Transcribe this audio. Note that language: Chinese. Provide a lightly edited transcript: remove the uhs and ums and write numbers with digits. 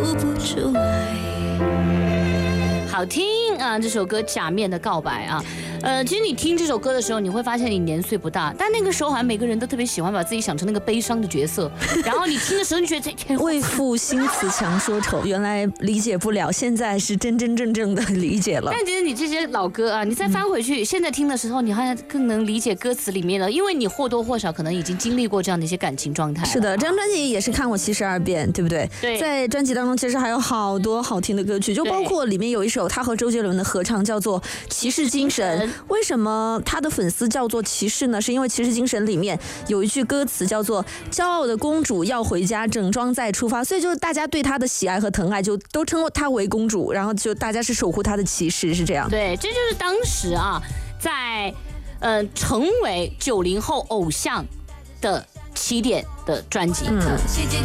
不出来。 好听啊！这首歌《假面的告白》啊，其实你听这首歌的时候，你会发现你年岁不大，但那个时候好像每个人都特别喜欢把自己想成那个悲伤的角色，然后你听的时候，你觉得这为赋新词强说愁，原来理解不了，现在是真真正正的理解了。 但其实你这些老歌啊，你再翻回去，现在听的时候，你好像更能理解歌词里面的，因为你或多或少可能已经经历过这样的一些感情状态。 是的，这张专辑也是看过72遍，对不对？ 对， 在专辑当中其实还有好多好听的歌曲，就包括里面有一首他和周杰伦的合唱，叫做《骑士精神》。为什么他的粉丝叫做骑士呢？是因为《骑士精神》里面有一句歌词叫做“骄傲的公主要回家，整装再出发”，所以就大家对她的喜爱和疼爱，就都称她为公主，然后就大家是守护她的骑士，是这样。 对，这就是当时啊，在成为90后偶像的起点的专辑。